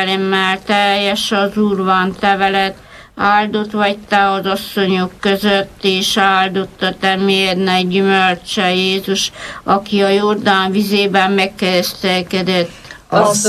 Jeruzsálemmel teljes az Úr van te veled, áldott vagy te az asszonyok között, és áldott a te méhednek gyümölcse Jézus, aki a Jordán vizében megkeresztelkedett. Asszonyom,